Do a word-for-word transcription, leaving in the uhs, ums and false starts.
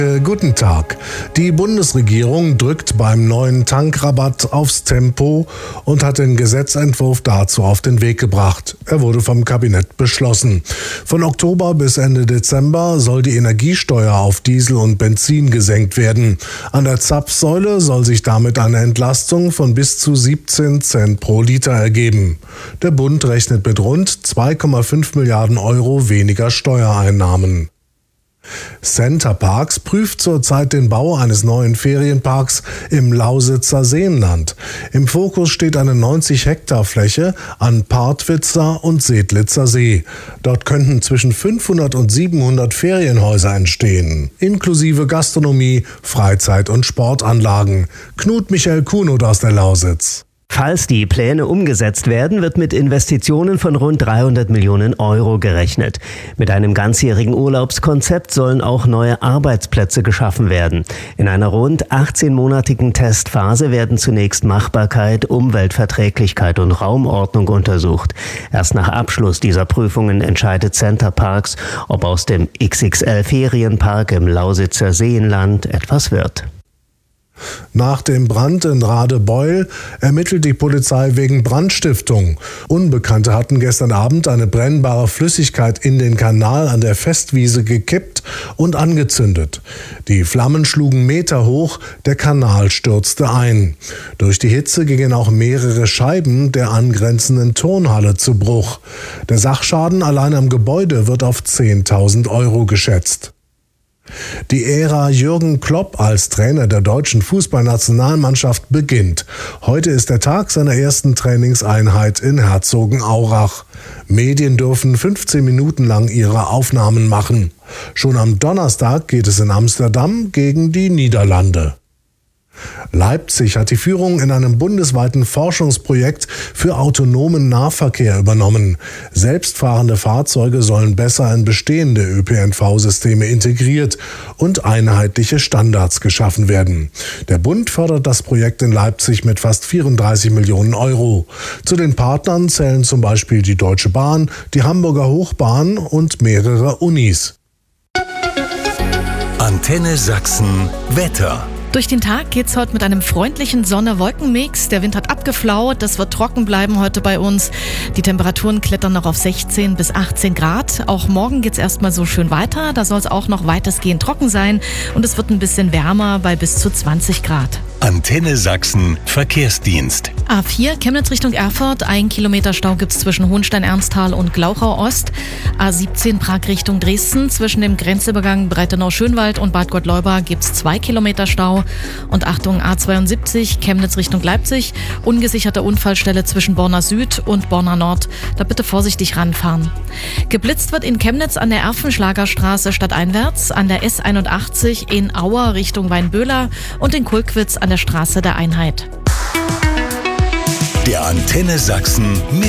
Guten Tag. Die Bundesregierung drückt beim neuen Tankrabatt aufs Tempo und hat den Gesetzentwurf dazu auf den Weg gebracht. Er wurde vom Kabinett beschlossen. Von Oktober bis Ende Dezember soll die Energiesteuer auf Diesel und Benzin gesenkt werden. An der Zapfsäule soll sich damit eine Entlastung von bis zu siebzehn Cent pro Liter ergeben. Der Bund rechnet mit rund zwei Komma fünf Milliarden Euro weniger Steuereinnahmen. Center Parcs prüft zurzeit den Bau eines neuen Ferienparks im Lausitzer Seenland. Im Fokus steht eine neunzig Hektar Fläche an Partwitzer und Sedlitzer See. Dort könnten zwischen fünfhundert und siebenhundert Ferienhäuser entstehen, inklusive Gastronomie, Freizeit- und Sportanlagen. Knut Michael Kuhnert aus der Lausitz. Falls die Pläne umgesetzt werden, wird mit Investitionen von rund dreihundert Millionen Euro gerechnet. Mit einem ganzjährigen Urlaubskonzept sollen auch neue Arbeitsplätze geschaffen werden. In einer rund achtzehnmonatigen Testphase werden zunächst Machbarkeit, Umweltverträglichkeit und Raumordnung untersucht. Erst nach Abschluss dieser Prüfungen entscheidet Center Parcs, ob aus dem X X L-Ferienpark im Lausitzer Seenland etwas wird. Nach dem Brand in Radebeul ermittelt die Polizei wegen Brandstiftung. Unbekannte hatten gestern Abend eine brennbare Flüssigkeit in den Kanal an der Festwiese gekippt und angezündet. Die Flammen schlugen Meter hoch, der Kanal stürzte ein. Durch die Hitze gingen auch mehrere Scheiben der angrenzenden Turnhalle zu Bruch. Der Sachschaden allein am Gebäude wird auf zehntausend Euro geschätzt. Die Ära Jürgen Klopp als Trainer der deutschen Fußballnationalmannschaft beginnt. Heute ist der Tag seiner ersten Trainingseinheit in Herzogenaurach. Medien dürfen fünfzehn Minuten lang ihre Aufnahmen machen. Schon am Donnerstag geht es in Amsterdam gegen die Niederlande. Leipzig hat die Führung in einem bundesweiten Forschungsprojekt für autonomen Nahverkehr übernommen. Selbstfahrende Fahrzeuge sollen besser in bestehende Ö P N V-Systeme integriert und einheitliche Standards geschaffen werden. Der Bund fördert das Projekt in Leipzig mit fast vierunddreißig Millionen Euro. Zu den Partnern zählen zum Beispiel die Deutsche Bahn, die Hamburger Hochbahn und mehrere Unis. Antenne Sachsen Wetter. Durch den Tag geht's heute mit einem freundlichen Sonne-Wolken-Mix. Der Wind hat abgeflaut, es wird trocken bleiben heute bei uns. Die Temperaturen klettern noch auf sechzehn bis achtzehn Grad. Auch morgen geht's erstmal so schön weiter. Da soll es auch noch weitestgehend trocken sein. Und es wird ein bisschen wärmer bei bis zu zwanzig Grad. Antenne Sachsen Verkehrsdienst. A vier Chemnitz Richtung Erfurt. Ein Kilometer Stau gibt's zwischen Hohenstein-Ernsthal und Glauchau Ost. A siebzehn Prag Richtung Dresden. Zwischen dem Grenzübergang Breitenau-Schönwald und Bad Gottleuba gibt's zwei Kilometer Stau. Und Achtung, A zweiundsiebzig Chemnitz Richtung Leipzig. Ungesicherte Unfallstelle zwischen Borna Süd und Borna Nord. Da bitte vorsichtig ranfahren. Geblitzt wird in Chemnitz an der Erfenschlagerstraße stadteinwärts, an der S einundachtzig in Auer Richtung Weinböhler und in Kulkwitz an der Straße der Einheit. Der Antenne Sachsen mit